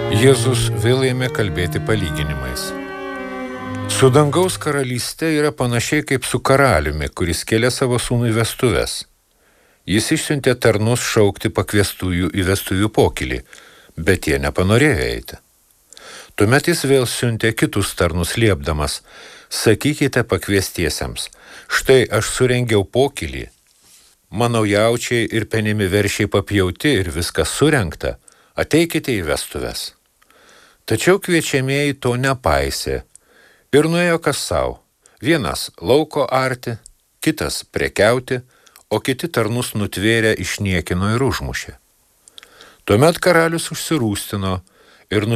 Jėzus vėl ėmė kalbėti palyginimais. Su dangaus karalyste yra panašiai kaip su karaliumi, kuris kėlė savo sūnui vestuves. Jis išsiuntė tarnus šaukti pakviestųjų į vestuvių pokylį, bet jie nepanorėjo eiti. Tuomet jis vėl siuntė kitus tarnus liepdamas: sakykite pakviestiesiems, štai aš surengiau pokylį, mano jaučiai ir penimi veršiai papjauti ir viskas surengta, ateikite į vestuves. Tačiau kviečiamieji to nepaisė ir nuėjo kas sau, vienas lauko arti, kitas prekiauti, o kiti tarnus nutvėrę išniekino ir užmušė. Tuomet karalius užsirūstino ir